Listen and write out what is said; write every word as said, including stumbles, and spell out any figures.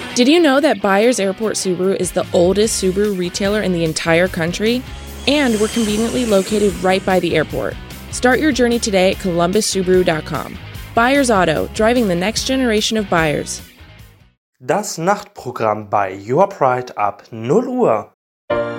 Did you know that Byers Airport Subaru is the oldest Subaru retailer in the entire country? And we're conveniently located right by the airport. Start your journey today at columbus subaru dot com. Byers Auto, driving the next generation of buyers. Das Nachtprogramm bei Your Pride ab null Uhr.